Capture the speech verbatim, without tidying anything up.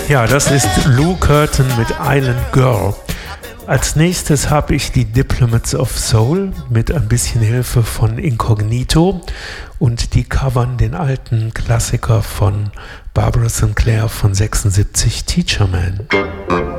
Ja, das ist Lou Curtin mit Island Girl. Als nächstes habe ich die Diplomats of Soul mit ein bisschen Hilfe von Incognito und die covern den alten Klassiker von Barbara Sinclair von sechsundsiebzig, Teacher Man.